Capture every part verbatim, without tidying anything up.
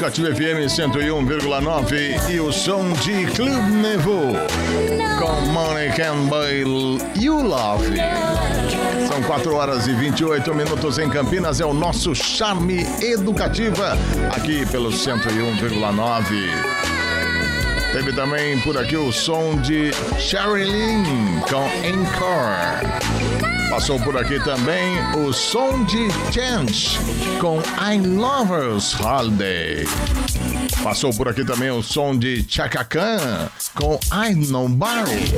Educativa F M cento e um vírgula nove e o som de Club Nouveau com Money Can Buy You Love. São quatro horas e vinte e oito minutos em Campinas, é o nosso Charme Educativa aqui pelo cento e um vírgula nove. Teve também por aqui o som de Sherilyn com Encore. Passou por aqui também o som de Chance com I Lovers Holiday. Passou por aqui também o som de Chaka Khan com I Nobody.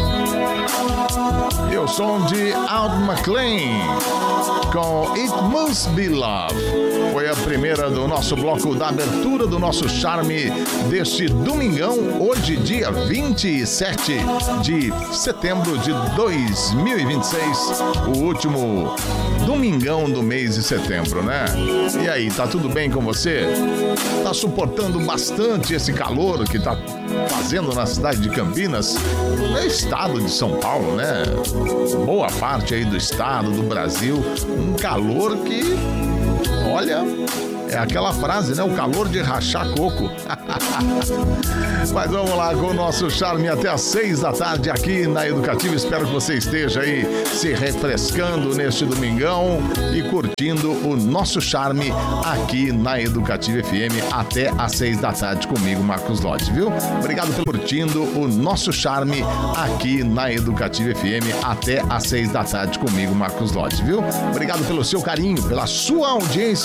E o som de Al McLean com It Must Be Love. Foi a primeira do nosso bloco da abertura do nosso Charme deste domingão, hoje dia vinte e sete de setembro de dois mil e vinte e seis, o último domingão do mês de setembro, né? E aí, tá tudo bem com você? Tá suportando bastante esse calor que tá fazendo na cidade de Campinas, no estado de São Paulo, né? Boa parte aí do estado, do Brasil, um calor que, olha, é aquela frase, né? O calor de rachar coco. Mas vamos lá com o nosso Charme até às seis da tarde aqui na Educativa. Espero que você esteja aí se refrescando neste domingão e curtindo o nosso Charme aqui na Educativa F M até às seis da tarde comigo, Marcos Lodge, viu? Obrigado por curtindo o nosso Charme aqui na Educativa F M até às seis da tarde comigo, Marcos Lodge, viu? Obrigado pelo seu carinho, pela sua audiência